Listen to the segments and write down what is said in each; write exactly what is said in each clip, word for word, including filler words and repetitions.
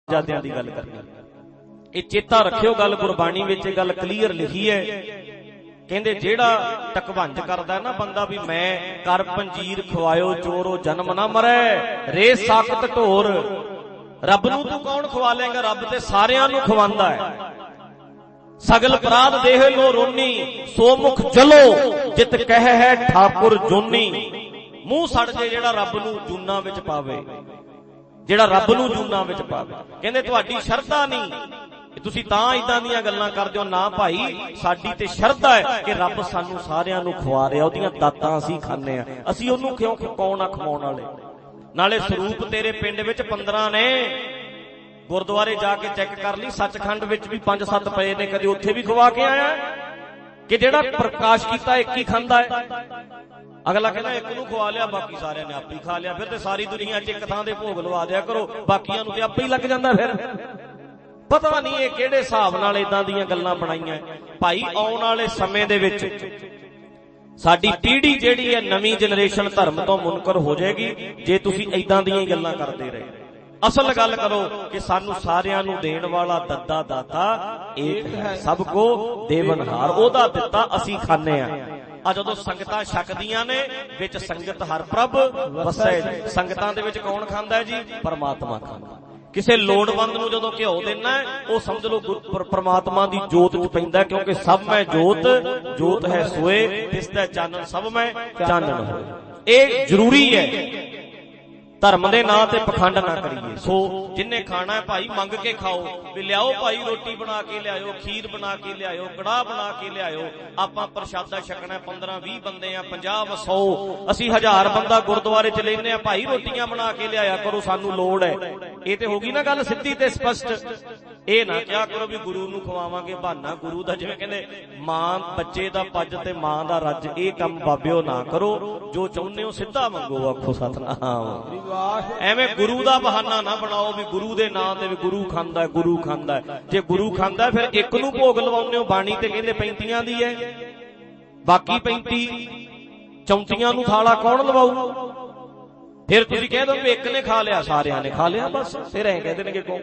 ਸਾਹਿਬਜ਼ਾਦਿਆਂ ਦੀ ਗੱਲ ਕਰਨੀ। ਇਹ ਚੇਤਾ ਰੱਖਿਓ ਗੱਲ, ਗੁਰਬਾਣੀ ਵਿੱਚ ਇਹ ਗੱਲ ਕਲੀਅਰ ਲਿਖੀ ਹੈ। ਕਹਿੰਦੇ ਜਿਹੜਾ ਟਕਵੰਜ ਕਰਦਾ ਨਾ ਬੰਦਾ ਵੀ ਮੈਂ ਕਰ ਪੰਜੀਰ ਖਵਾਇਓ ਚੋਰੋ ਜਨਮ ਨਾ ਮਰੈ ਰੇ ਸਾਕਤ ਢੋਰ। ਰੱਬ ਨੂੰ ਤੂੰ ਕੌਣ ਖਵਾ ਲੇਗਾ? ਰੱਬ ਤੇ ਸਾਰਿਆਂ ਨੂੰ ਖਵਾਉਂਦਾ ਹੈ। ਸਗਲ ਅਪਰਾਧ ਦੇਹ ਲੋ ਰੋਨੀ ਸੋ ਮੁਖ ਜਲੋ ਜਿਤ ਕਹਿ ਹੈ ਠਾਕੁਰ ਜੋਨੀ। ਮੂੰਹ ਸੜ ਜੇ ਜਿਹੜਾ ਰੱਬ ਨੂੰ ਜੂਨਾਂ ਵਿੱਚ ਪਾਵੇ, ਜਿਹੜਾ ਰੱਬ ਨੂੰ ਜੂਨਾਂ ਵਿੱਚ ਪਾਵੇ। ਕਹਿੰਦੇ ਤੁਹਾਡੀ ਸ਼ਰਧਾ ਨਹੀਂ, ਤੁਸੀਂ ਤਾਂ ਇਦਾਂ ਦੀਆਂ ਗੱਲਾਂ ਕਰਦੇ ਹੋ। ਨਾ ਭਾਈ, ਸਾਡੀ ਤੇ ਸ਼ਰਧਾ ਹੈ ਕਿ ਰੱਬ ਸਾਨੂੰ ਸਾਰਿਆਂ ਨੂੰ ਖਵਾ ਰਿਹਾ, ਉਹਦੀਆਂ ਦਾਤਾਂ ਅਸੀਂ ਖਾਂਦੇ ਆ। ਅਸੀਂ ਉਹਨੂੰ ਕਿਉਂ ਕੌਣ ਆ ਖਵਾਉਣ ਵਾਲੇ? ਨਾਲੇ ਸਰੂਪ ਤੇਰੇ ਪਿੰਡ ਵਿੱਚ ਪੰਦਰਾਂ ਨੇ, ਗੁਰਦੁਆਰੇ ਜਾ ਕੇ ਚੈੱਕ ਕਰ ਲਈ, ਸੱਚਖੰਡ ਵਿੱਚ ਵੀ ਪੰਜ ਸੱਤ ਪਏ ਨੇ, ਕਦੇ ਉੱਥੇ ਵੀ ਖਵਾ ਕੇ ਆਇਆ ਕਿ ਜਿਹੜਾ ਪ੍ਰਕਾਸ਼ ਕੀਤਾ ਇੱਕ ਹੀ ਖਾਂਦਾ ਹੈ। ਅਗਲਾ ਕਹਿੰਦਾ ਇੱਕ ਨੂੰ ਖਵਾ ਲਿਆ, ਬਾਕੀ ਸਾਰਿਆਂ ਨੇ ਆਪੇ ਹੀ ਖਾ ਲਿਆ। ਫਿਰ ਤੇ ਸਾਰੀ ਦੁਨੀਆ ਚ ਇੱਕ ਥਾਂ ਦੇ ਭੋਗ ਲਵਾ ਦਿਆ ਕਰੋ, ਬਾਕੀਆਂ ਨੂੰ ਤੇ ਆਪੇ ਹੀ ਲੱਗ ਜਾਂਦਾ। ਫਿਰ ਪਤਾ ਨਹੀਂ ਇਹ ਕਿਹੜੇ ਹਿਸਾਬ ਨਾਲ ਏਦਾਂ ਦੀਆਂ ਗੱਲਾਂ ਬਣਾਈਆਂ। ਭਾਈ ਆਉਣ ਵਾਲੇ ਸਮੇਂ ਦੇ ਵਿੱਚ ਸਾਡੀ ਪੀੜ੍ਹੀ ਜਿਹੜੀ ਹੈ, ਨਵੀਂ ਜਨਰੇਸ਼ਨ ਧਰਮ ਤੋਂ ਮੁਨਕਰ ਹੋ ਜਾਏਗੀ ਜੇ ਤੁਸੀਂ ਏਦਾਂ ਦੀਆਂ ਹੀ ਗੱਲਾਂ ਕਰਦੇ ਰਹੇ। ਅਸਲ ਗੱਲ ਕਰੋ ਕਿ ਸਾਨੂੰ ਸਾਰਿਆਂ ਨੂੰ ਦੇਣ ਵਾਲਾ ਦੱਦਾ ਦਾਤਾ ਏਕ ਹੈ, ਸਭ ਕੋ ਦੇਵਨਹਾਰ। ਉਹਦਾ ਦਿੱਤਾ ਅਸੀਂ ਖਾਂਦੇ ਆ। ਆ ਜਦੋਂ ਸੰਗਤਾਂ ਛਕਦੀਆਂ ਨੇ, ਵਿੱਚ ਸੰਗਤ ਹਰ ਪ੍ਰਭ ਵਸੈ। ਸੰਗਤਾਂ ਦੇ ਵਿੱਚ ਕੌਣ ਖਾਂਦਾ ਹੈ ਜੀ? ਪਰਮਾਤਮਾ ਖਾਂਦਾ। ਕਿਸੇ ਲੋੜਵੰਦ ਨੂੰ ਜਦੋਂ ਘਿਓ ਦੇਣਾ, ਉਹ ਸਮਝ ਲਓ ਪਰਮਾਤਮਾ ਦੀ ਜੋਤ ਚ ਪੈਂਦਾ, ਕਿਉਂਕਿ ਸਭ ਮੈਂ ਜੋਤ ਜੋਤ ਹੈ ਸੋਏ ਦਿਸਦਾ ਚਾਨਣ ਸਭ ਮੈਂ ਚਾਨਣ ਹੋਏ। ਇਹ ਜ਼ਰੂਰੀ ਹੈ। ਧਰਮ ਦੇ ਨਾਂ ਤੇ ਪਖੰਡ ਨਾ ਕਰੀਏ। ਸੋ ਜਿੰਨੇ ਖਾਣਾ ਹੈ ਭਾਈ ਮੰਗ ਕੇ ਖਾਓ, ਵੀ ਲਿਆਓ ਭਾਈ ਰੋਟੀ ਬਣਾ ਕੇ ਲਿਆਇਓ, ਖੀਰ ਬਣਾ ਕੇ ਲਿਆਇਓ, ਕੜਾਹ ਬਣਾ ਕੇ ਲਿਆਇਓ। ਆਪਾਂ ਪ੍ਰਸ਼ਾਦਾ ਛਕਣਾ, ਪੰਦਰਾਂ ਵੀਹ ਬੰਦੇ ਆ, ਪੰਜਾਹ ਸੌ, ਅਸੀਂ ਹਜ਼ਾਰ ਬੰਦਾ ਗੁਰਦੁਆਰੇ ਚ ਲੈਨੇ ਆ। ਭਾਈ ਰੋਟੀਆਂ ਬਣਾ ਕੇ ਲਿਆਇਆ ਕਰੋ, ਸਾਨੂੰ ਲੋੜ ਹੈ। ਇਹ ਤੇ ਹੋ ਗਈ ਨਾ ਗੱਲ ਸਿੱਧੀ ਤੇ ਸਪਸ਼ਟ। ਇਹ ਨਾ ਕਿਹਾ ਕਰੋ ਵੀ ਗੁਰੂ ਨੂੰ ਖਵਾਵਾਂਗੇ ਬਹਾਨਾ ਗੁਰੂ ਦਾ। ਜਿਵੇਂ ਕਹਿੰਦੇ ਮਾਂ ਬੱਚੇ ਦਾ ਪੱਜ ਤੇ ਮਾਂ ਦਾ ਰੱਜ, ਇਹ ਕੰਮ ਬਾਬਿਓ ਨਾ ਕਰੋ। ਜੋ ਚਾਹੁੰਦੇ ਹੋ ਸਿੱਧਾ ਮੰਗੋ, ਆਖੋ ਸਤਨਾਮ। ਐਵੇਂ ਗੁਰੂ ਦਾ ਬਹਾਨਾ ਨਾ ਬਣਾਓ ਵੀ ਗੁਰੂ ਦੇ ਨਾਂ ਤੇ ਵੀ ਗੁਰੂ ਖਾਂਦਾ ਗੁਰੂ ਖਾਂਦਾ। ਜੇ ਗੁਰੂ ਖਾਂਦਾ ਫਿਰ ਇੱਕ ਨੂੰ ਭੋਗ ਲਵਾਉਂਦੇ ਹੋ। ਬਾਣੀ ਤੇ ਕਹਿੰਦੇ ਪੈਂਤੀਆਂ ਦੀ ਹੈ, ਬਾਕੀ ਪੈਂਤੀ ਚੌਂਤੀਆਂ ਨੂੰ ਥਾਲਾ ਕੌਣ ਲਵਾਊ? ਫਿਰ ਤੁਸੀਂ ਕਹਿ ਦੋ ਵੀ ਇੱਕ ਨੇ ਖਾ ਲਿਆ, ਸਾਰਿਆਂ ਨੇ ਖਾ ਲਿਆ, ਬਸ ਫਿਰ ਐਂ ਕਹਿੰਦੇ ਨੇ ਕਿ ਕੋ।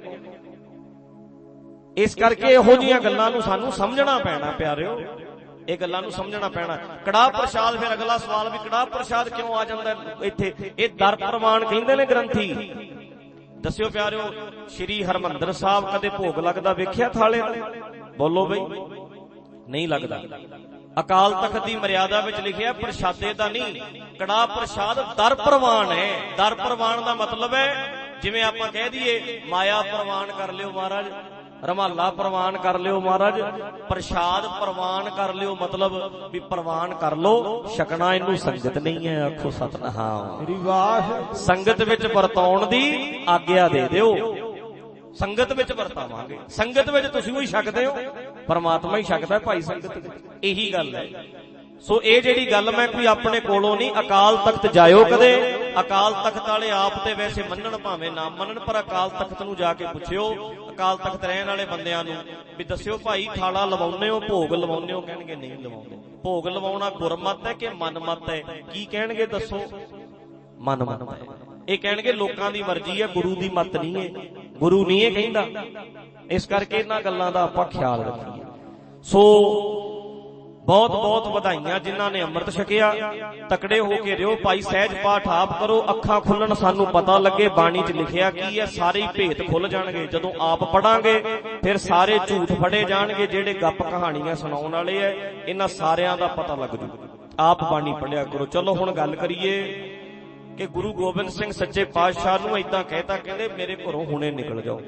ਇਸ ਕਰਕੇ ਇਹੋ ਜਿਹੀਆਂ ਗੱਲਾਂ ਨੂੰ ਸਾਨੂੰ ਸਮਝਣਾ ਪੈਣਾ ਪਿਆਰਿਓ, ਇਹ ਗੱਲਾਂ ਨੂੰ ਸਮਝਣਾ ਪੈਣਾ। ਕੜਾਹ ਪ੍ਰਸ਼ਾਦ, ਫਿਰ ਅਗਲਾ ਸਵਾਲ ਵੀ ਕੜਾਹ ਪ੍ਰਸ਼ਾਦ ਕਿਉਂ ਆ ਜਾਂਦਾ ਇੱਥੇ? ਇਹ ਦਰ ਪ੍ਰਵਾਨ ਕਹਿੰਦੇ ਨੇ ਗ੍ਰੰਥੀ। ਦੱਸਿਓ ਪਿਆਰਿਓ, ਸ਼੍ਰੀ ਹਰਮੰਦਰ ਸਾਹਿਬ ਕਦੇ ਭੋਗ ਲੱਗਦਾ ਵੇਖਿਆ ਥਾਲੇ ਤੇ? ਬੋਲੋ ਬਈ, ਨਹੀਂ ਲੱਗਦਾ। ਅਕਾਲ ਤਖਤ ਦੀ ਮਰਿਆਦਾ ਵਿੱਚ ਲਿਖਿਆ ਪ੍ਰਸ਼ਾਦੇ ਦਾ ਨਹੀਂ, ਕੜਾਹ ਪ੍ਰਸ਼ਾਦ ਦਰ ਪ੍ਰਵਾਨ ਹੈ। ਦਰ ਪ੍ਰਵਾਨ ਦਾ ਮਤਲਬ ਹੈ ਜਿਵੇਂ ਆਪਾਂ ਕਹਿ ਦਈਏ ਮਾਇਆ ਪ੍ਰਵਾਨ ਕਰ ਲਿਓ ਮਹਾਰਾਜ, ਰਮਾਲਾ ਪ੍ਰਵਾਨ ਕਰ ਲਿਓ ਮਹਾਰਾਜ, ਪ੍ਰਸ਼ਾਦ ਪ੍ਰਵਾਨ ਕਰ ਲਿਓ, ਮਤਲਬ ਵੀ ਪ੍ਰਵਾਨ ਕਰ ਲੋ, ਛਕਣਾ ਇਹਨੂੰ ਸੰਗਤ ਨਹੀਂ ਹੈ। ਆਖੋ ਸਤਨਾਮ। ਸੰਗਤ ਵਿੱਚ ਵਰਤਾਉਣ ਦੀ ਆਗਿਆ ਦੇ ਦਿਓ। ਸੰਗਤ ਵਿੱਚ ਵਰਤਾਵਾਂਗੇ, ਸੰਗਤ ਵਿੱਚ ਤੁਸੀਂ ਵੀ ਛਕਦੇ ਹੋ, ਪਰਮਾਤਮਾ ਹੀ ਛਕਦਾ ਭਾਈ ਸੰਗਤ ਵਿੱਚ। ਇਹੀ ਗੱਲ ਹੈ। ਸੋ ਇਹ ਜਿਹੜੀ ਗੱਲ ਮੈਂ ਕੋਈ ਆਪਣੇ ਕੋਲੋਂ ਨਹੀਂ, ਅਕਾਲ ਤਖਤ ਜਾਇਓ ਕਦੇ। ਅਕਾਲ ਤਖਤ ਵਾਲੇ ਆਪ ਤੇ ਵੈਸੇ ਮੰਨਣ ਭਾਵੇਂ ਨਾ ਮੰਨਣ, ਪਰ ਅਕਾਲ ਤਖਤ ਨੂੰ ਜਾ ਕੇ ਪੁੱਛਿਓ, ਅਕਾਲ ਤਖਤ ਰਹਿਣ ਵਾਲੇ ਬੰਦਿਆਂ ਨੂੰ ਵੀ ਦੱਸਿਓ ਭਾਈ ਥਾਲਾ ਲਵਾਉਂਦੇ ਹੋ, ਭੋਗ ਲਵਾਉਂਦੇ ਹੋ? ਕਹਿਣਗੇ ਨਹੀਂ ਲਵਾਉਂਦੇ। ਭੋਗ ਲਵਾਉਣਾ ਗੁਰਮਤ ਹੈ ਕਿ ਮਨਮਤ ਹੈ? ਕੀ ਕਹਿਣਗੇ ਦੱਸੋ? ਮਨਮਤ ਹੈ। ਇਹ ਕਹਿਣਗੇ ਲੋਕਾਂ ਦੀ ਮਰਜ਼ੀ ਹੈ, ਗੁਰੂ ਦੀ ਮਤ ਨਹੀਂ ਹੈ, ਗੁਰੂ ਨਹੀਂ ਇਹ ਕਹਿੰਦਾ। ਇਸ ਕਰਕੇ ਇਹਨਾਂ ਗੱਲਾਂ ਦਾ ਆਪਾਂ ਖਿਆਲ ਰੱਖੀਏ। ਸੋ ਬਹੁਤ ਬਹੁਤ ਵਧਾਈਆਂ ਜਿਨ੍ਹਾਂ ਨੇ ਅੰਮ੍ਰਿਤ ਛਕਿਆ। ਤਕੜੇ ਹੋ ਕੇ ਰਿਓ ਭਾਈ, ਸਹਿਜ ਪਾਠ ਆਪ ਕਰੋ, ਅੱਖਾਂ ਖੁੱਲਣ, ਸਾਨੂੰ ਪਤਾ ਲੱਗੇ ਬਾਣੀ 'ਚ ਲਿਖਿਆ ਕੀ ਹੈ। ਸਾਰੇ ਭੇਤ ਖੁੱਲ ਜਾਣਗੇ ਜਦੋਂ ਆਪ ਪੜਾਂਗੇ। ਫਿਰ ਸਾਰੇ ਝੂਠ ਫੜੇ ਜਾਣਗੇ ਜਿਹੜੇ ਗੱਪ ਕਹਾਣੀਆਂ ਸੁਣਾਉਣ ਵਾਲੇ ਐ, ਇਹਨਾਂ ਸਾਰਿਆਂ ਦਾ ਪਤਾ ਲੱਗ ਜੂ। ਆਪ ਬਾਣੀ ਪੜਿਆ ਕਰੋ। ਚਲੋ ਹੁਣ ਗੱਲ ਕਰੀਏ ਕਿ ਗੁਰੂ ਗੋਬਿੰਦ ਸਿੰਘ ਸੱਚੇ ਪਾਤਸ਼ਾਹ ਨੂੰ ਏਦਾਂ ਕਹਿਤਾ, ਕਹਿੰਦੇ ਮੇਰੇ ਘਰੋਂ ਹੁਣੇ ਨਿਕਲ ਜਾਓ।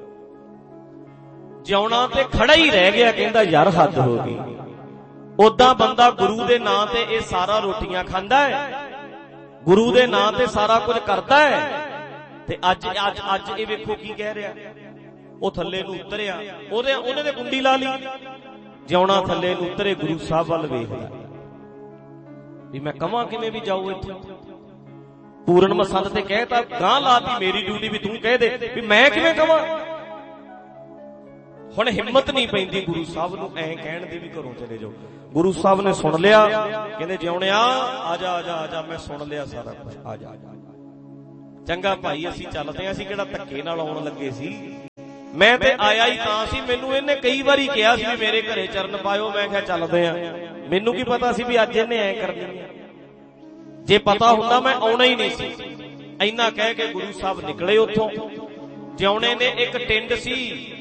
ਜਿਉਣਾ ਤੇ ਖੜਾ ਹੀ ਰਹਿ ਗਿਆ, ਕਹਿੰਦਾ ਯਾਰ ਹੱਦ ਹੋ ਗਈ। ਉਦਾਂ ਬੰਦਾ ਗੁਰੂ ਦੇ ਨਾਂ ਤੇ ਇਹ ਸਾਰਾ ਰੋਟੀਆਂ ਖਾਂਦਾ ਹੈ, ਗੁਰੂ ਦੇ ਨਾਂ ਤੇ ਸਾਰਾ ਕੁਝ ਕਰਦਾ ਹੈ, ਤੇ ਅੱਜ ਅੱਜ ਅੱਜ ਇਹ ਵੇਖੋ ਕੀ ਕਹਿ ਰਿਹਾ। ਉਹ ਥੱਲੇ ਨੂੰ ਉਤਰਿਆ, ਉਹਦੇ ਉਹਨੇ ਤੇ ਕੁੰਡੀ ਲਾ ਲਈ। ਜਿਉਣਾ ਥੱਲੇ ਨੂੰ ਉਤਰੇ, ਗੁਰੂ ਸਾਹਿਬ ਵੱਲ ਵੇਖਦਾ ਵੀ ਮੈਂ ਕਵਾਂ ਕਿਵੇਂ ਵੀ ਜਾਊ ਇੱਥੇ। ਪੂਰਨ ਮਸੰਦ ਤੇ ਕਹਿਤਾ, ਗਾਂ ਲਾਤੀ ਮੇਰੀ ਡਿਊਟੀ ਵੀ ਤੂੰ ਕਹਿ ਦੇ ਵੀ ਮੈਂ ਕਿਵੇਂ ਕਵਾਂ। ਹੁਣ ਹਿੰਮਤ ਨਹੀਂ ਪੈਂਦੀ ਗੁਰੂ ਸਾਹਿਬ ਨੂੰ ਐਂ ਕਹਿਣ ਦੀ ਵੀ ਘਰੋਂ ਚਲੇ ਜਾਓ। ਗੁਰੂ ਸਾਹਿਬ ਨੇ ਸੁਣ ਲਿਆ, ਕਹਿੰਦੇ ਜਿਉਣਿਆ ਆ ਜਾ ਆ ਜਾ ਆ ਜਾ, ਮੈਂ ਸੁਣ ਲਿਆ ਸਾਰਾ ਕੁਝ, ਆ ਜਾ। ਚੰਗਾ ਭਾਈ ਅਸੀਂ ਚੱਲਦੇ ਹਾਂ, ਅਸੀਂ ਕਿਹੜਾ ਧੱਕੇ ਨਾਲ ਆਉਣ ਲੱਗੇ ਸੀ। मैं ते आया ही तां सी, मैनू इन्हें कई बारी कहा सी मेरे घरे चरण पायो, मैं क्या चलदे आ, मैनू की पता सी भी अज इन्हें ऐ करनी है, जे पता हुंदा मैं आउणा ही नहीं सी। इन्ना कह के गुरु साहब निकले उत्थों। जिउणे ने एक टिंड सी,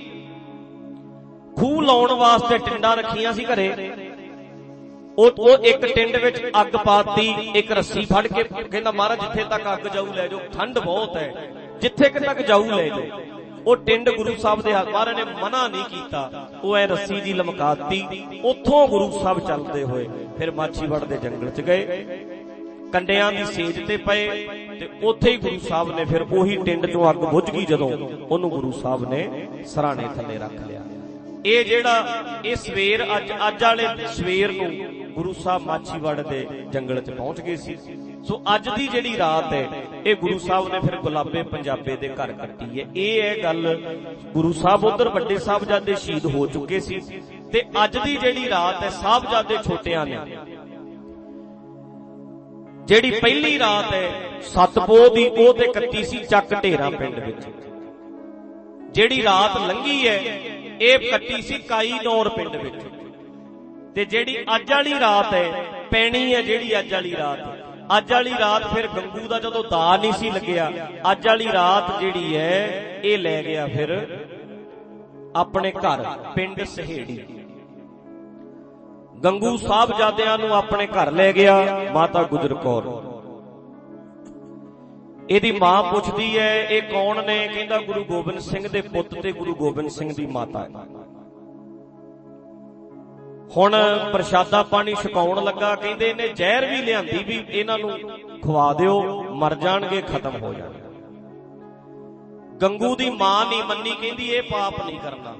खूह लाउण वास्ते टिंडां रखियां सी घरे, ਉਹ ਇੱਕ ਟਿੰਡ ਵਿੱਚ ਅੱਗ ਪਾਤੀ, ਇੱਕ ਰੱਸੀ ਫੜ ਕੇ ਕਹਿੰਦਾ ਮਹਾਰਾਜ ਜਿੱਥੇ ਤੱਕ ਅੱਗ ਜਾਊ ਲੈ ਜਾਓ, ਠੰਡ ਬਹੁਤ ਹੈ, ਜਿੱਥੇ ਤੱਕ ਜਾਊ ਲੈ ਜਾਓ। ਉਹ ਟਿੰਡ ਗੁਰੂ ਸਾਹਿਬ ਦੇ ਹੱਥ, ਮਹਾਰਾਜ ਨੇ ਮਨਾ ਨਹੀਂ ਕੀਤਾ, ਉਹ ਐ ਰੱਸੀ ਜੀ ਲਮਕਾਤੀ। ਉੱਥੋਂ ਗੁਰੂ ਸਾਹਿਬ ਚੱਲਦੇ ਹੋਏ ਫਿਰ ਮਾਛੀਵਾੜ ਦੇ ਜੰਗਲ ਚ ਗਏ, ਕੰਡਿਆਂ ਦੀ ਸੇਜ ਤੇ ਪਏ, ਤੇ ਉੱਥੇ ਹੀ ਗੁਰੂ ਸਾਹਿਬ ਨੇ ਫਿਰ ਉਹੀ ਟਿੰਡ ਚੋਂ ਅੱਗ ਬੁਝ ਗਈ ਜਦੋਂ, ਉਹਨੂੰ ਗੁਰੂ ਸਾਹਿਬ ਨੇ ਸਰਾਣੇ ਥੱਲੇ ਰੱਖ ਲਿਆ। ਇਹ ਜਿਹੜਾ ਇਹ ਸਵੇਰ ਅੱਜ ਅੱਜ ਵਾਲੇ ਸਵੇਰ ਨੂੰ ਗੁਰੂ ਸਾਹਿਬ ਮਾਛੀਵਾੜ ਦੇ ਜੰਗਲ ਚ ਪਹੁੰਚ ਗਏ ਸੀ। ਸੋ ਅੱਜ ਦੀ ਜਿਹੜੀ ਰਾਤ ਹੈ ਇਹ ਗੁਰੂ ਸਾਹਿਬ ਨੇ ਫਿਰ ਗੁਲਾਬੇ ਪੰਜਾਬੇ ਦੇ ਘਰ ਕੱਟੀ ਹੈ। ਇਹ ਹੈ ਗੱਲ, ਗੁਰੂ ਸਾਹਿਬ ਉਧਰ ਵੱਡੇ ਸਾਹਿਬਜ਼ਾਦੇ ਸ਼ਹੀਦ ਹੋ ਚੁੱਕੇ ਸੀ, ਤੇ ਅੱਜ ਦੀ ਜਿਹੜੀ ਰਾਤ ਹੈ ਸਾਹਿਬਜ਼ਾਦੇ ਛੋਟਿਆਂ ਨੇ, ਜਿਹੜੀ ਪਹਿਲੀ ਰਾਤ ਹੈ ਸਤਪੋਹ ਦੀ, ਉਹ ਤੇ ਕੱਟੀ ਸੀ ਚੱਕ ਢੇਰਾ ਪਿੰਡ ਵਿੱਚ। ਜਿਹੜੀ ਰਾਤ ਲੰਘੀ ਹੈ ਇਹ ਕੱਟੀ ਸੀ ਕਾਈ ਨੌਰ ਪਿੰਡ ਵਿੱਚ, ਤੇ ਜਿਹੜੀ ਅੱਜ ਵਾਲੀ ਰਾਤ ਹੈ ਪੈਣੀ ਹੈ, ਜਿਹੜੀ ਅੱਜ ਵਾਲੀ ਰਾਤ, ਅੱਜ ਵਾਲੀ ਰਾਤ ਫਿਰ ਗੰਗੂ ਦਾ ਜਦੋਂ ਦਾ ਨਹੀਂ ਸੀ ਲੱਗਿਆ, ਅੱਜ ਵਾਲੀ ਰਾਤ ਜਿਹੜੀ ਹੈ ਇਹ ਲੈ ਗਿਆ ਫਿਰ ਆਪਣੇ ਘਰ ਪਿੰਡ ਸਹੇੜੀ। ਗੰਗੂ ਸਾਹਿਬਜ਼ਾਦਿਆਂ ਨੂੰ ਆਪਣੇ ਘਰ ਲੈ ਗਿਆ ਮਾਤਾ ਗੁਜਰ ਕੌਰ। ਇਹਦੀ ਮਾਂ ਪੁੱਛਦੀ ਹੈ ਇਹ ਕੌਣ ਨੇ, ਕਹਿੰਦਾ ਗੁਰੂ ਗੋਬਿੰਦ ਸਿੰਘ ਦੇ ਪੁੱਤ ਤੇ ਗੁਰੂ ਗੋਬਿੰਦ ਸਿੰਘ ਦੀ ਮਾਤਾ ਹੈ। ਹੁਣ ਪ੍ਰਸ਼ਾਦਾ ਪਾਣੀ ਛਕਾਉਣ ਲੱਗਾ, ਕਹਿੰਦੇ ਇਹਨੇ ਜ਼ਹਿਰ ਵੀ ਲਿਆਂਦੀ ਵੀ ਇਹਨਾਂ ਨੂੰ ਖਵਾ ਦਿਓ, ਮਰ ਜਾਣਗੇ, ਖਤਮ ਹੋ ਜਾਣਗੇ। ਗੰਗੂ ਦੀ ਮਾਂ ਨਹੀਂ ਮੰਨੀ, ਕਹਿੰਦੀ ਇਹ ਪਾਪ ਨਹੀਂ ਕਰਨਾ।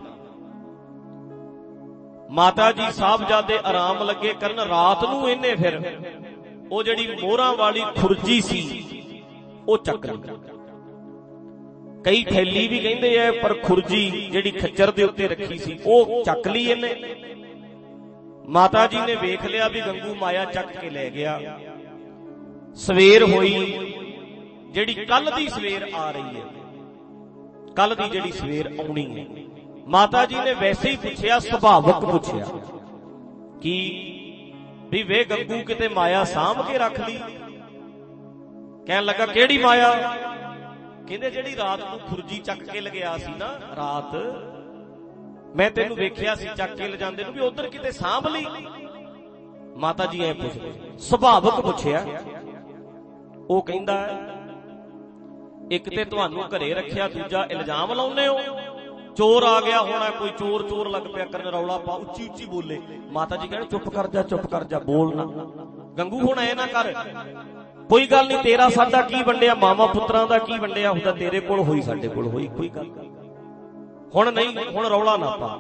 ਮਾਤਾ ਜੀ ਸਾਹਿਬਜ਼ਾਦੇ ਆਰਾਮ ਲੱਗੇ ਕਰਨ। ਰਾਤ ਨੂੰ ਇਹਨੇ ਫਿਰ ਉਹ ਜਿਹੜੀ ਮੋਹਰਾਂ ਵਾਲੀ ਖੁਰਜੀ ਸੀ ਉਹ ਚੱਕ ਲਈ, ਕਈ ਥੈਲੀ ਵੀ ਕਹਿੰਦੇ ਐ, ਪਰ ਖੁਰਜੀ ਜਿਹੜੀ ਖੱਚਰ ਦੇ ਉੱਤੇ ਰੱਖੀ ਸੀ ਉਹ ਚੱਕ ਲਈ ਇਹਨੇ। ਮਾਤਾ ਜੀ ਨੇ ਵੇਖ ਲਿਆ ਵੀ ਗੰਗੂ ਮਾਇਆ ਚੱਕ ਕੇ ਲੈ ਗਿਆ। ਸਵੇਰ ਹੋਈ, ਜਿਹੜੀ ਕੱਲ ਦੀ ਸਵੇਰ ਆ ਰਹੀ ਹੈ, ਕੱਲ ਦੀ ਜਿਹੜੀ ਸਵੇਰ ਆਉਣੀ ਹੈ, ਮਾਤਾ ਜੀ ਨੇ ਵੈਸੇ ਹੀ ਪੁੱਛਿਆ, ਸੁਭਾਵਕ ਪੁੱਛਿਆ ਕਿ ਵੀ ਵੇ ਗੰਗੂ ਕਿਤੇ ਮਾਇਆ ਸਾਂਭ ਕੇ ਰੱਖ ਲਈ। ਕਹਿਣ ਲੱਗਾ ਕਿਹੜੀ ਮਾਇਆ? ਕਹਿੰਦੇ ਜਿਹੜੀ ਰਾਤ ਨੂੰ ਖੁਰਜੀ ਚੱਕ ਕੇ ਲਗਿਆ ਸੀ ਨਾ, ਰਾਤ ਮੈਂ ਤੈਨੂੰ ਵੇਖਿਆ ਸੀ ਚੱਕ ਕੇ ਲਿਜਾਂਦੇ ਨੂੰ, ਵੀ ਉਧਰ ਕਿਤੇ ਸਾਂਭ ਲਈ। ਮਾਤਾ ਜੀ ਐ ਪੁੱਛਦੇ, ਸੁਭਾਵਕ ਪੁੱਛਿਆ। ਉਹ ਕਹਿੰਦਾ ਇੱਕ ਤੇ ਤੁਹਾਨੂੰ ਘਰੇ ਰੱਖਿਆ, ਦੂਜਾ ਇਲਜ਼ਾਮ ਲਾਉਂਦੇ ਹੋ ਚੋਰ ਆ ਗਿਆ ਹੋਣਾ, ਕੋਈ ਚੋਰ ਚੋਰ ਲੱਗ ਪਿਆ ਕਰਨ, ਰੌਲਾ ਪਾ, ਉੱਚੀ ਉੱਚੀ ਬੋਲੇ। ਮਾਤਾ ਜੀ ਕਹਿੰਦੇ ਚੁੱਪ ਕਰ ਜਾ, ਚੁੱਪ ਕਰ ਜਾ, ਬੋਲ ਨਾ। ਗੰਗੂ ਹੁਣ ਐ ਨਾ ਕਰ, ਕੋਈ ਗੱਲ ਨਹੀਂ, ਤੇਰਾ ਸਾਡਾ ਕੀ ਵੰਡਿਆ, ਮਾਮਾ ਪੁੱਤਰਾਂ ਦਾ ਕੀ ਵੰਡਿਆ ਹੁੰਦਾ, ਤੇਰੇ ਕੋਲ ਹੋਈ ਸਾਡੇ ਕੋਲ ਹੋਈ, ਕੋਈ ਗੱਲ ਹੁਣ ਨਹੀਂ, ਹੁਣ ਰੌਲਾ ਨਾ ਪਾ।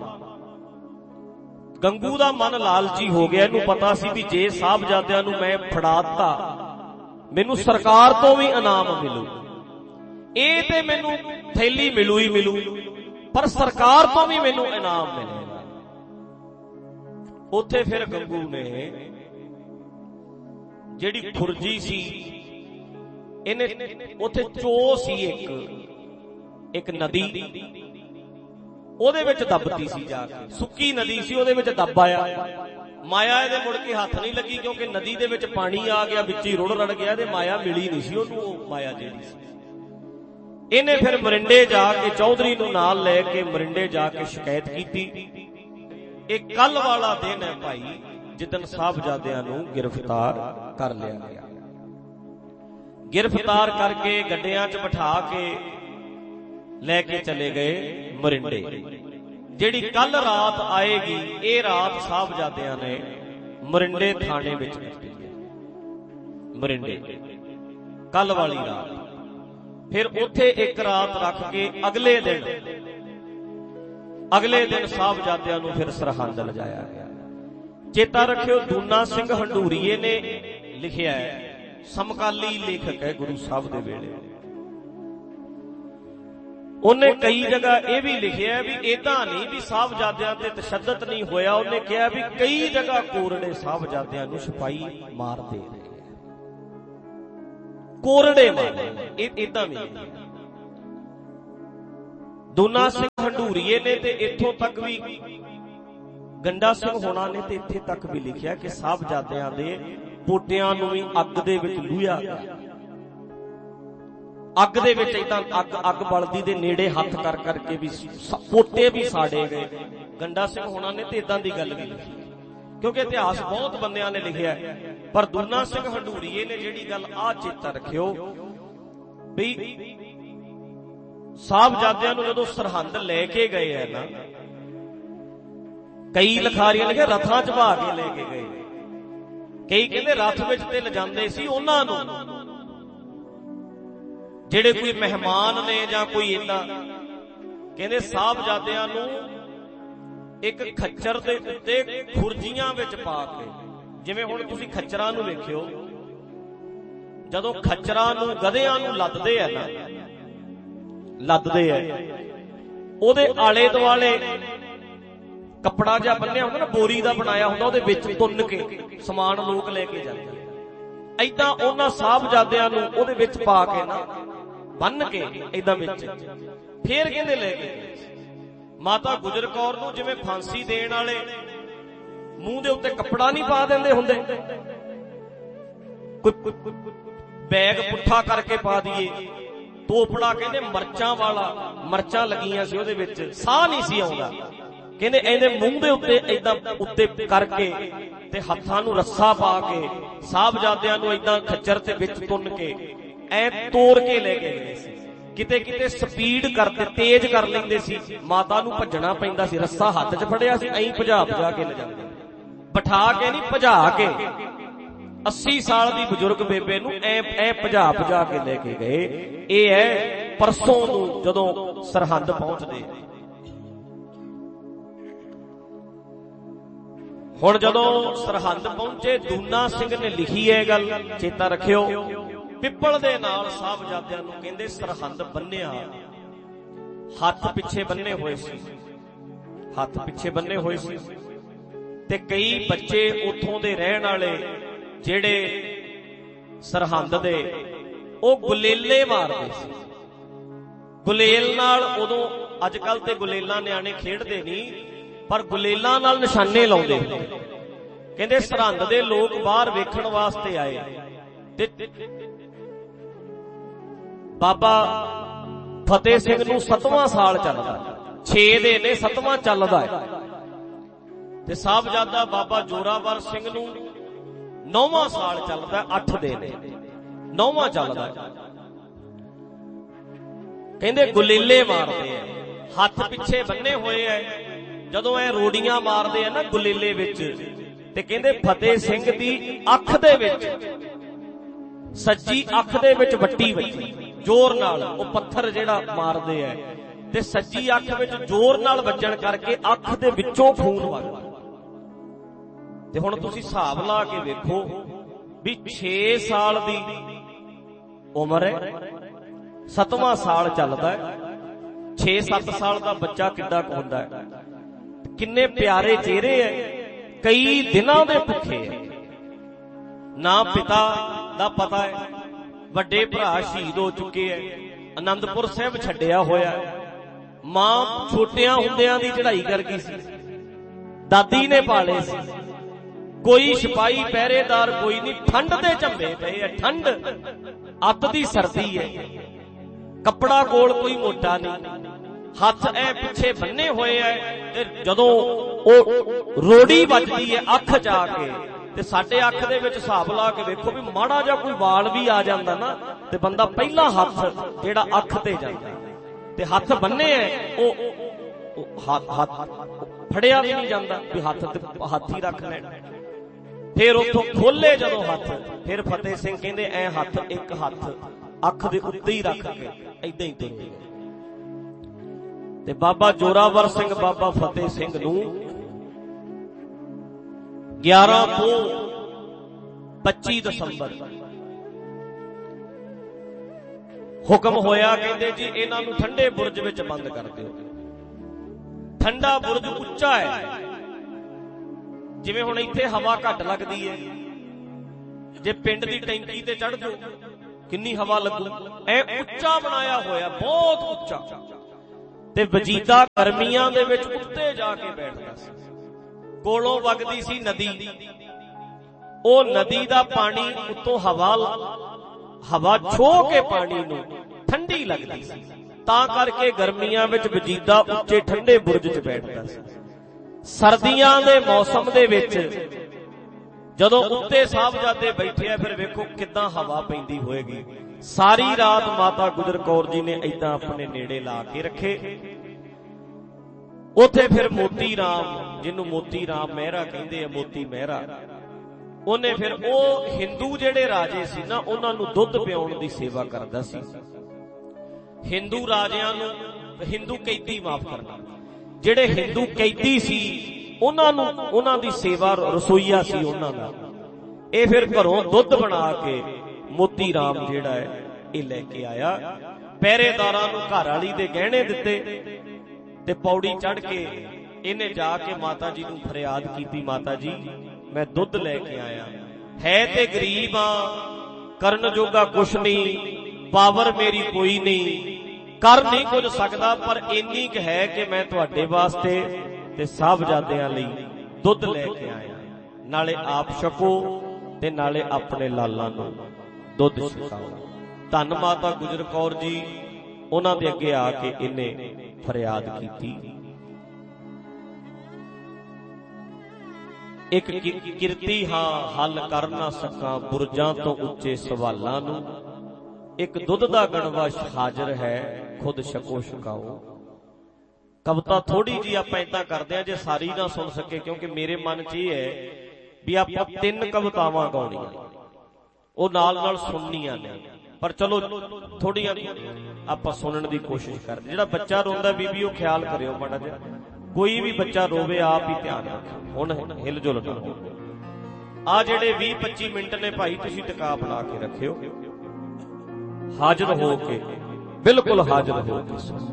ਗੰਗੂ ਦਾ ਮਨ ਲਾਲਚੀ ਹੋ ਗਿਆ, ਇਹਨੂੰ ਪਤਾ ਸੀ ਵੀ ਜੇ ਸਾਹਿਬਜ਼ਾਦਿਆਂ ਨੂੰ ਮੈਂ ਫੜਾਤਾ ਮੈਨੂੰ ਸਰਕਾਰ ਤੋਂ ਵੀ ਇਨਾਮ ਮਿਲੂ, ਇਹ ਤੇ ਮੈਨੂੰ ਥੈਲੀ ਮਿਲੂ ਹੀ ਮਿਲੂ, ਪਰ ਸਰਕਾਰ ਤੋਂ ਵੀ ਮੈਨੂੰ ਇਨਾਮ ਮਿਲੇਗਾ। ਉੱਥੇ ਫਿਰ ਗੰਗੂ ਨੇ ਜਿਹੜੀ ਖੁਰਜੀ ਸੀ, ਇਹਨੇ ਉੱਥੇ ਚੋ ਸੀ ਇੱਕ ਇੱਕ ਨਦੀ, ਉਹਦੇ ਵਿੱਚ ਦੱਬਤੀ ਸੀ ਜਾ ਕੇ, ਸੁੱਕੀ ਨਦੀ ਸੀ, ਉਹਦੇ ਵਿੱਚ ਦੱਬ ਆਇਆ। ਮਾਇਆ ਇਹਦੇ ਮੁੜ ਕੇ ਹੱਥ ਨਹੀਂ ਲੱਗੀ, ਕਿਉਂਕਿ ਨਦੀ ਦੇ ਵਿੱਚ ਪਾਣੀ ਆ ਗਿਆ, ਵਿੱਚ ਹੀ ਰੁੜ ਰੜ ਗਿਆ, ਤੇ ਮਾਇਆ ਮਿਲੀ ਨਹੀਂ ਸੀ ਉਹਨੂੰ, ਉਹ ਮਾਇਆ ਜਿਹੜੀ ਸੀ। ਇਹਨੇ ਫਿਰ ਮਰਿੰਡੇ ਜਾ ਕੇ ਚੌਧਰੀ ਨੂੰ ਨਾਲ ਲੈ ਕੇ ਮਰਿੰਡੇ ਜਾ ਕੇ ਸ਼ਿਕਾਇਤ ਕੀਤੀ। ਇਹ ਕੱਲ ਵਾਲਾ ਦਿਨ ਹੈ ਭਾਈ, ਜਿੱਦਣ ਸਾਹਿਬਜ਼ਾਦਿਆਂ ਨੂੰ ਗ੍ਰਿਫਤਾਰ ਕਰ ਲਿਆ ਗਿਆ। ਗ੍ਰਿਫਤਾਰ ਕਰਕੇ ਗੱਡਿਆਂ 'ਚ ਬਿਠਾ ਕੇ ਲੈ ਕੇ ਚਲੇ ਗਏ ਮਰਿੰਡੇ। ਜਿਹੜੀ ਕੱਲ ਰਾਤ ਆਏਗੀ, ਇਹ ਰਾਤ ਸਾਹਿਬਜ਼ਾਦਿਆਂ ਨੇ ਮਰਿੰਡੇ ਥਾਣੇ ਵਿੱਚ ਕੱਟੀ। ਮਰਿੰਡੇ ਕੱਲ ਵਾਲੀ ਰਾਤ, ਫਿਰ ਉੱਥੇ ਇੱਕ ਰਾਤ ਰੱਖ ਕੇ ਅਗਲੇ ਦਿਨ ਅਗਲੇ ਦਿਨ ਸਾਹਿਬਜ਼ਾਦਿਆਂ ਨੂੰ ਫਿਰ ਸਰਹੰਦ ਲਿਜਾਇਆ ਗਿਆ। ਚੇਤਾ ਰੱਖਿਓ, ਦੂਨਾ ਸਿੰਘ ਹੰਡੂਰੀਏ ਨੇ ਲਿਖਿਆ ਹੈ, ਸਮਕਾਲੀ ਲੇਖਕ ਹੈ ਗੁਰੂ ਸਾਹਿਬ ਦੇ ਵੇਲੇ। ਉਹਨੇ ਕਈ ਜਗ੍ਹਾ ਇਹ ਵੀ ਲਿਖਿਆ ਵੀ ਏਦਾਂ ਨਹੀਂ ਵੀ ਸਾਹਿਬਜ਼ਾਦਿਆਂ ਤੇ ਤਸ਼ੱਦਦ ਨਹੀਂ ਹੋਇਆ, ਉਹਨੇ ਕਿਹਾ ਵੀ ਕਈ ਜਗ੍ਹਾ ਕੋਰੜੇ ਸਾਹਿਬਜ਼ਾਦਿਆਂ ਨੂੰ ਸਿਪਾਹੀ ਮਾਰਦੇ ਰਹੇ, ਕੋਰੜੇ ਮਾਰੇ, ਇਹ ਏਦਾਂ ਨਹੀਂ। ਦੂਨਾ ਸਿੰਘ ਹੰਡੂਰੀਏ ਨੇ ਤੇ ਇੱਥੋਂ ਤੱਕ ਵੀ ਗੰਡਾ ਸਿੰਘ ਹੋਣਾ ਨੇ ਤੇ ਇੱਥੇ ਤੱਕ ਵੀ ਲਿਖਿਆ ਕਿ ਸਾਹਿਬਜ਼ਾਦਿਆਂ ਦੇ ਪੋਟਿਆਂ ਨੂੰ ਵੀ ਅੱਗ ਦੇ ਵਿੱਚ ਲੂਹਿਆ ਗਿਆ। ਅੱਗ ਦੇ ਵਿੱਚ ਏਦਾਂ ਅੱਗ ਅੱਗ ਬਲਦੀ ਦੇ ਨੇੜੇ ਹੱਥ ਕਰ ਕਰਕੇ ਵੀ ਪੋਟੇ ਵੀ ਸਾੜੇ ਗਏ। ਗੰਡਾ ਸਿੰਘ ਹੋਣਾ ਨੇ ਤੇ ਏਦਾਂ ਦੀ ਗੱਲ ਵੀ ਲਿਖੀ, ਕਿਉਂਕਿ ਇਤਿਹਾਸ ਬਹੁਤ ਬੰਦਿਆਂ ਨੇ ਲਿਖਿਆ, ਪਰ ਦੂਨਾ ਸਿੰਘ ਹੰਡੂਰੀਏ ਨੇ ਜਿਹੜੀ ਗੱਲ ਆਹ ਚੇਤਾ ਰੱਖਿਓ ਵੀ ਸਾਹਿਬਜ਼ਾਦਿਆਂ ਨੂੰ ਜਦੋਂ ਸਰਹੰਦ ਲੈ ਕੇ ਗਏ ਹੈ ਨਾ, ਕਈ ਲਿਖਾਰੀਆਂ ਲਿਖਿਆ ਰਥਾਂ ਚ ਭਾ ਕੇ ਲੈ ਕੇ ਗਏ, ਕਈ ਕਹਿੰਦੇ ਰਥ ਵਿੱਚ ਤੇ ਲਿਜਾਂਦੇ ਸੀ ਉਹਨਾਂ ਨੂੰ, ਜਿਹੜੇ ਕੋਈ ਮਹਿਮਾਨ ਨੇ ਜਾਂ ਕੋਈ ਏਦਾਂ। ਕਹਿੰਦੇ ਸਾਹਿਬਜ਼ਾਦਿਆਂ ਨੂੰ ਇੱਕ ਖੱਚਰ ਦੇ ਉੱਤੇ ਖੁਰਜੀਆਂ ਵਿੱਚ ਪਾ ਕੇ, ਜਿਵੇਂ ਹੁਣ ਤੁਸੀਂ ਖੱਚਰਾਂ ਨੂੰ ਵੇਖਿਓ, ਜਦੋਂ ਖੱਚਰਾਂ ਨੂੰ ਗਧਿਆਂ ਨੂੰ ਲੱਦਦੇ ਆ ਨਾ, ਲੱਦਦੇ ਆ ਉਹਦੇ ਆਲੇ ਦੁਆਲੇ ਕੱਪੜਾ ਜਿਹਾ ਬੰਨਿਆ ਹੁੰਦਾ ਨਾ, ਬੋਰੀ ਦਾ ਬਣਾਇਆ ਹੁੰਦਾ, ਉਹਦੇ ਵਿੱਚ ਤੁੰਨ ਕੇ ਸਮਾਨ ਲੋਕ ਲੈ ਕੇ ਜਾਂਦੇ। ਏਦਾਂ ਉਹਨਾਂ ਸਾਹਿਬਜ਼ਾਦਿਆਂ ਨੂੰ ਉਹਦੇ ਵਿੱਚ ਪਾ ਕੇ ਨਾ ਬੰਨ ਕੇ ਏਦਾਂ ਵਿੱਚ ਫੇਰ ਕਹਿੰਦੇ ਲੈ ਕੇ ਗਏ। ਮਾਤਾ ਗੁਜਰ ਕੌਰ ਨੂੰ ਜਿਵੇਂ ਫਾਂਸੀ ਦੇਣ ਵਾਲੇ ਮੂੰਹ ਦੇ ਉੱਤੇ ਕੱਪੜਾ ਨਹੀਂ ਪਾ ਦਿੰਦੇ ਹੁੰਦੇ, ਕੋਈ ਬੈਗ ਪੁੱਠਾ ਕਰਕੇ ਪਾ ਦਈਏ, ਤੋਪੜਾ ਕਹਿੰਦੇ ਮਰਚਾਂ ਵਾਲਾ, ਮਰਚਾਂ ਲੱਗੀਆਂ ਸੀ ਉਹਦੇ ਵਿੱਚ, ਸਾਹ ਨਹੀਂ ਸੀ ਆਉਂਦਾ। ਕਹਿੰਦੇ ਇਹਦੇ ਮੂੰਹ ਦੇ ਉੱਤੇ ਏਦਾਂ ਉੱਤੇ ਕਰਕੇ ਤੇ ਹੱਥਾਂ ਨੂੰ ਰੱਸਾ ਪਾ ਕੇ ਸਾਹਿਬਜ਼ਾਦਿਆਂ ਨੂੰ ਏਦਾਂ ਖੱਚਰ ਤੇ ਵਿੱਚ ਤੁੰਨ ਕੇ ਐ ਤੋੜ ਕੇ ਲੈ ਕੇ ਗਏ ਸੀ। ਕਿਤੇ ਕਿਤੇ ਸਪੀਡ ਕਰਦੇ, ਤੇਜ਼ ਕਰ ਲੈਂਦੇ ਸੀ, ਮਾਤਾ ਨੂੰ ਭੱਜਣਾ ਪੈਂਦਾ ਸੀ, ਰੱਸਾ ਹੱਥ 'ਚ ਫੜਿਆ ਸੀ, ਐਂ ਭਜਾ ਭਜਾ ਕੇ ਲੈ ਜਾਂਦੇ, ਬਿਠਾ ਕੇ ਨਹੀਂ ਭਜਾ ਕੇ। ਅੱਸੀ ਸਾਲ ਦੀ ਬਜ਼ੁਰਗ ਬੇਬੇ ਨੂੰ ਐ ਐ ਭਜਾ ਭਜਾ ਕੇ ਲੈ ਕੇ ਗਏ। ਇਹ ਹੈ ਪਰਸੋਂ ਨੂੰ ਜਦੋਂ ਸਰਹੰਦ ਪਹੁੰਚਦੇ। ਹੁਣ ਜਦੋਂ ਸਰਹੰਦ ਪਹੁੰਚੇ, ਦੂਨਾ ਸਿੰਘ ਨੇ ਲਿਖੀ ਹੈ ਗੱਲ, ਚੇਤਾ ਰੱਖਿਓ, ਪਿੱਪਲ ਦੇ ਨਾਲ ਸਾਹਿਬਜ਼ਾਦਿਆਂ ਨੂੰ ਕਹਿੰਦੇ ਸਰਹੰਦ ਬੰਨਿਆ, ਹੱਥ ਪਿੱਛੇ ਬੰਨੇ ਹੋਏ ਸੀ, ਹੱਥ ਪਿੱਛੇ ਬੰਨੇ ਹੋਏ ਸੀ। ਤੇ ਕਈ ਬੱਚੇ ਉੱਥੋਂ ਦੇ ਰਹਿਣ ਵਾਲੇ ਜਿਹੜੇ ਸਰਹੰਦ ਦੇ, ਉਹ ਗੁਲੇਲੇ ਮਾਰਦੇ ਸੀ। ਗੁਲੇਲ ਨਾਲ ਉਦੋਂ, ਅੱਜ ਕੱਲ ਤੇ ਗੁਲੇਲਾਂ ਨਿਆਣੇ ਖੇਡਦੇ ਨਹੀਂ, ਪਰ ਗੁਲੇਲਾਂ ਨਾਲ ਨਿਸ਼ਾਨੇ ਲਾਉਂਦੇ ਹੁੰਦੇ। ਕਹਿੰਦੇ ਸਰਹੰਦ ਦੇ ਲੋਕ ਬਾਹਰ ਵੇਖਣ ਵਾਸਤੇ ਆਏ ਤੇ ਬਾਬਾ ਫਤਿਹ ਸਿੰਘ ਨੂੰ ਸੱਤਵਾਂ ਸਾਲ ਚੱਲਦਾ, ਛੇ ਦੇ ਨੇ ਸੱਤਵਾਂ ਚੱਲਦਾ ਹੈ, ਤੇ ਸਾਹਿਬਜ਼ਾਦਾ ਬਾਬਾ ਜੋਰਾਵਰ ਸਿੰਘ ਨੂੰ ਨੌਵਾਂ ਸਾਲ ਚੱਲਦਾ, ਅੱਠ ਦੇ ਨੇ ਨੌਵਾਂ ਚੱਲਦਾ। ਕਹਿੰਦੇ ਗੁਲੇਲੇ ਮਾਰਦੇ ਆ, ਹੱਥ ਪਿੱਛੇ ਬੰਨੇ ਹੋਏ ਐ, ਜਦੋਂ ਐ ਰੋੜੀਆਂ ਮਾਰਦੇ ਆ ਨਾ ਗੁਲੇਲੇ ਵਿੱਚ, ਤੇ ਕਹਿੰਦੇ ਫਤਿਹ ਸਿੰਘ ਦੀ ਅੱਖ ਦੇ ਵਿੱਚ, ਸੱਜੀ ਅੱਖ ਦੇ ਵਿੱਚ ਵੱਟੀ ਵੱਜੀ ਜ਼ੋਰ ਨਾਲ, ਉਹ ਪੱਥਰ ਜਿਹੜਾ ਮਾਰਦੇ ਐ, ਤੇ ਸੱਜੀ ਅੱਖ ਵਿੱਚ ਜ਼ੋਰ ਨਾਲ ਵੱਜਣ ਕਰਕੇ ਅੱਖ ਦੇ ਵਿੱਚੋਂ ਖੂਨ ਵਗਦਾ। ਤੇ ਹੁਣ ਤੁਸੀਂ ਹਿਸਾਬ ਲਾ ਕੇ ਵੇਖੋ ਵੀ ਛੇ ਸਾਲ ਦੀ ਉਮਰ ਹੈ, ਸੱਤਵਾਂ ਸਾਲ ਚੱਲਦਾ ਹੈ, ਛੇ ਸੱਤ ਸਾਲ ਦਾ ਬੱਚਾ ਕਿੱਡਾ ਕੁ ਹੁੰਦਾ ਹੈ, ਕਿੰਨੇ ਪਿਆਰੇ ਚਿਹਰੇ ਐ, ਕਈ ਦਿਨਾਂ ਦੇ ਭੁੱਖੇ ਐ, ਨਾ ਪਿਤਾ ਦਾ ਪਤਾ ਹੈ, ਵੱਡੇ ਭਰਾ ਸ਼ਹੀਦ ਹੋ ਚੁੱਕੇ ਐ, ਅਨੰਦਪੁਰ ਸਾਹਿਬ ਛੱਡਿਆ ਹੋਇਆ, ਮਾਂ ਛੋਟਿਆਂ ਹੁੰਦਿਆਂ ਦੀ ਚੜ੍ਹਾਈ ਕਰ ਗਈ ਸੀ, ਦਾਦੀ ਨੇ ਪਾਲੇ ਸੀ, ਕੋਈ ਸਿਪਾਹੀ ਪਹਿਰੇਦਾਰ ਕੋਈ ਨਹੀਂ, ਠੰਡ ਦੇ ਝੰਬੇ ਪਏ ਐ, ਠੰਡ ਅੱਤ ਦੀ ਸਰਦੀ ਐ, ਕੱਪੜਾ ਕੋਲ ਕੋਈ ਮੋਟਾ ਨਹੀਂ, ਹੱਥ ਐ ਪਿੱਛੇ ਬੰਨੇ ਹੋਏ ਐ, ਤੇ ਜਦੋਂ ਉਹ ਰੋੜੀ ਵੱਜਦੀ ਐ ਅੱਖ ਚ ਆ ਕੇ, ਤੇ ਸਾਡੇ ਅੱਖ ਦੇ ਵਿੱਚ ਹਿਸਾਬ ਲਾ ਕੇ ਵੇਖੋ ਵੀ ਮਾੜਾ ਜਿਹਾ ਕੋਈ ਵਾਲ ਵੀ ਆ ਜਾਂਦਾ ਨਾ, ਤੇ ਬੰਦਾ ਪਹਿਲਾ ਹੱਥ ਜਿਹੜਾ ਅੱਖ ਤੇ ਜਾਂਦਾ, ਤੇ ਹੱਥ ਬੰਨੇ ਐ, ਉਹ ਹੱਥ ਫੜਿਆ ਵੀ ਨਹੀਂ ਜਾਂਦਾ ਵੀ ਹੱਥ ਤੇ ਹੱਥ ਹੀ ਰੱਖ ਲੈਣਾ। ਫਿਰ ਉੱਥੋਂ ਖੋਲੇ ਜਦੋਂ ਹੱਥ, ਫਿਰ ਫਤਿਹ ਸਿੰਘ ਕਹਿੰਦੇ ਐ ਹੱਥ, ਇੱਕ ਹੱਥ ਅੱਖ ਦੇ ਉੱਤੇ ਹੀ ਰੱਖ ਕੇ ਏਦਾਂ ਹੀ ਤੁਰ ਗਏ। ਤੇ ਬਾਬਾ ਜੋਰਾਵਰ ਸਿੰਘ, ਬਾਬਾ ਫਤਿਹ ਸਿੰਘ ਨੂੰ ਗਿਆਰਾਂ ਤੋਂ ਪੱਚੀ ਦਸੰਬਰ ਹੁਕਮ ਹੋਇਆ, ਕਹਿੰਦੇ ਜੀ ਇਹਨਾਂ ਨੂੰ ਠੰਡੇ ਬੁਰਜ ਵਿੱਚ ਬੰਦ ਕਰ ਦਿਓ। ਠੰਡਾ ਬੁਰਜ ਉੱਚਾ ਹੈ, ਜਿਵੇਂ ਹੁਣ ਇੱਥੇ ਹਵਾ ਘੱਟ ਲੱਗਦੀ ਹੈ, ਜੇ ਪਿੰਡ ਦੀ ਟੈਂਕੀ ਤੇ ਚੜ੍ਹ ਜਾਓ ਕਿੰਨੀ ਹਵਾ ਲੱਗੂ, ਐ ਉੱਚਾ ਬਣਾਇਆ ਹੋਇਆ, ਬਹੁਤ ਉੱਚਾ। ਤੇ ਵਜੀਦਾ ਗਰਮੀਆਂ ਦੇ ਵਿੱਚ ਉੱਤੇ ਜਾ ਕੇ ਬੈਠਦਾ ਸੀ। ਕੋਲੋਂ ਵਗਦੀ ਸੀ ਨਦੀ, ਉਹ ਨਦੀ ਦਾ ਪਾਣੀ ਉੱਤੋਂ ਹਵਾ ਹਵਾ ਛੋਹ ਕੇ ਪਾਣੀ ਨੂੰ ਠੰਡੀ ਲੱਗਦੀ ਸੀ, ਤਾਂ ਕਰਕੇ ਗਰਮੀਆਂ ਵਿੱਚ ਵਜੀਦਾ ਉੱਚੇ ਠੰਡੇ ਬੁਰਜ 'ਚ ਬੈਠਦਾ ਸੀ। ਸਰਦੀਆਂ ਦੇ ਮੌਸਮ ਦੇ ਵਿੱਚ ਜਦੋਂ ਉੱਤੇ ਸਾਹਿਬਜ਼ਾਦੇ ਬੈਠੇ ਆ, ਫਿਰ ਵੇਖੋ ਕਿੱਦਾਂ ਹਵਾ ਪੈਂਦੀ ਹੋਏਗੀ। ਸਾਰੀ ਰਾਤ ਮਾਤਾ ਗੁਜਰ ਕੌਰ ਜੀ ਨੇ ਏਦਾਂ ਆਪਣੇ ਨੇੜੇ ਲਾ ਕੇ ਰੱਖੇ। ਉੱਥੇ ਫਿਰ ਮੋਤੀ ਰਾਮ, ਜਿਹਨੂੰ ਮੋਤੀ ਰਾਮ ਮਹਿਰਾ ਕਹਿੰਦੇ ਆ, ਮੋਤੀ ਮਹਿਰਾ, ਉਹਨੇ ਫਿਰ ਉਹ ਹਿੰਦੂ ਜਿਹੜੇ ਰਾਜੇ ਸੀ ਨਾ, ਉਹਨਾਂ ਨੂੰ ਦੁੱਧ ਪਿਆਉਣ ਦੀ ਸੇਵਾ ਕਰਦਾ ਸੀ। ਹਿੰਦੂ ਰਾਜਿਆਂ ਨੂੰ, ਹਿੰਦੂ ਕੈਦੀ ਮਾਫ ਕਰਨਾ, ਜਿਹੜੇ ਹਿੰਦੂ ਕੈਦੀ ਸੀ ਉਹਨਾਂ ਨੂੰ, ਉਹਨਾਂ ਦੀ ਸੇਵਾ, ਰਸੋਈਆ ਸੀ ਉਹਨਾਂ ਦਾ। ਇਹ ਫਿਰ ਘਰੋਂ ਦੁੱਧ ਬਣਾ ਕੇ ਮੋਤੀ ਰਾਮ ਜਿਹੜਾ ਹੈ ਇਹ ਲੈ ਕੇ ਆਇਆ। ਪਹਿਰੇਦਾਰਾਂ ਨੂੰ ਘਰ ਵਾਲੀ ਦੇ ਗਹਿਣੇ ਦਿੱਤੇ ਤੇ ਪੌੜੀ ਚੜ੍ਹ ਕੇ ਇਹਨੇ ਜਾ ਕੇ ਮਾਤਾ ਜੀ ਨੂੰ ਫਰਿਆਦ ਕੀਤੀ, ਮਾਤਾ ਜੀ ਮੈਂ ਦੁੱਧ ਲੈ ਕੇ ਆਇਆ, ਹੈ ਤੇ ਗਰੀਬ ਆ, ਕਰਨ ਜੋਗਾ ਕੁਛ ਨਹੀਂ, ਪਾਵਰ ਮੇਰੀ ਕੋਈ ਨਹੀਂ, ਕਰ ਨਹੀਂ ਕੁਝ ਸਕਦਾ, ਪਰ ਇੰਨੀ ਕੁ ਹੈ ਕਿ ਮੈਂ ਤੁਹਾਡੇ ਵਾਸਤੇ ਤੇ ਸਾਹਿਬਜ਼ਾਦਿਆਂ ਲਈ ਦੁੱਧ ਲੈ ਕੇ ਆਇਆ, ਨਾਲੇ ਆਪ ਛਕੋ ਤੇ ਨਾਲੇ ਆਪਣੇ ਲਾਲਾਂ ਨੂੰ ਦੁੱਧ ਛਕਾਓ। ਧੰਨ ਮਾਤਾ ਗੁਜਰ ਕੌਰ ਜੀ, ਉਹਨਾਂ ਦੇ ਅੱਗੇ ਆ ਕੇ ਇਹਨੇ ਫਰਿਆਦ ਕੀਤੀ। ਇੱਕ ਕਿਰਤੀ ਹਾਂ ਹੱਲ ਕਰ ਨਾ ਸਕਾਂ ਬੁਰਜਾਂ ਤੋਂ ਉੱਚੇ ਸਵਾਲਾਂ ਨੂੰ, ਇੱਕ ਦੁੱਧ ਦਾ ਗਣਵਾ ਹਾਜ਼ਰ ਹੈ ਖੁਦ ਛਕੋ ਛਕਾਓ। ਕਵਿਤਾ ਥੋੜੀ ਜੀ ਆਪਾਂ ਏਦਾਂ ਕਰਦੇ ਆ, ਜੇ ਸਾਰੀ ਨਾ ਸੁਣ ਸਕੇ, ਕਿਉਂਕਿ ਮੇਰੇ ਮਨ 'ਚ ਇਹ ਹੈ ਵੀ ਆਪਾਂ ਤਿੰਨ ਕਵਿਤਾਵਾਂ ਗਾਉਣੀਆਂ, ਉਹ ਨਾਲ ਨਾਲ ਸੁਣਨੀਆਂ ਨੇ, ਪਰ ਚਲੋ ਥੋੜੀਆਂ ਆਪਾਂ ਸੁਣਨ ਦੀ ਕੋਸ਼ਿਸ਼ ਕਰਦੇ। ਜਿਹੜਾ ਬੱਚਾ ਰੋਂਦਾ ਬੀਬੀ, ਉਹ ਖਿਆਲ ਕਰਿਓ ਮਾੜਾ ਜਿਹਾ, ਕੋਈ ਵੀ ਬੱਚਾ ਰੋਵੇ ਆਪ ਹੀ ਧਿਆਨ ਰੱਖਿਓ, ਹੁਣ ਹਿਲ ਜੁਲ ਨਾ ਹੋ। ਆ ਜਿਹੜੇ ਵੀਹ ਪੱਚੀ ਮਿੰਟ ਨੇ ਭਾਈ, ਤੁਸੀਂ ਟਿਕਾ ਬਣਾ ਕੇ ਰੱਖਿਓ, ਹਾਜ਼ਰ ਹੋ ਕੇ, ਬਿਲਕੁਲ ਹਾਜ਼ਰ ਹੋ ਕੇ।